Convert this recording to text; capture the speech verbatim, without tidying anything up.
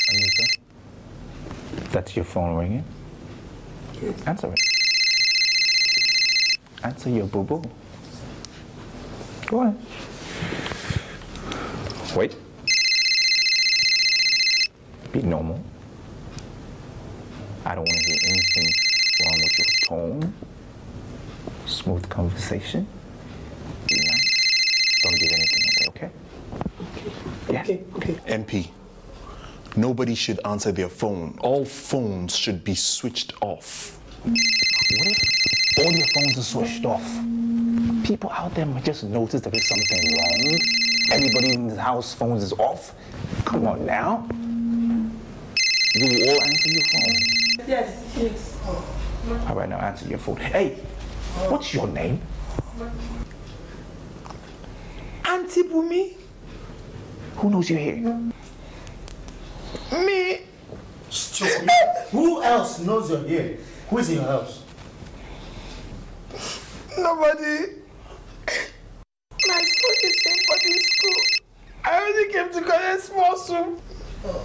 Anita, that's your phone ringing? Yes. Answer it. Answer your boo-boo. Go ahead. Wait. Be normal. I don't want to hear anything wrong with your tone. Smooth conversation. Be nice. Don't give anything away, okay? Yeah. Okay, okay. M P, nobody should answer their phone. All phones should be switched off. What if all your phones are switched off? People out there might just notice that there's something wrong. Everybody in the house phones is off. Come on now. You will all answer your phone. Yes, yes. All right, now answer your phone. Hey, what's your name? Auntie Bumi. Who knows you're here? Me. Stop. Who else knows you're here? Who is in your house? Nobody. My son is in boarding school. I only came to collect small soup.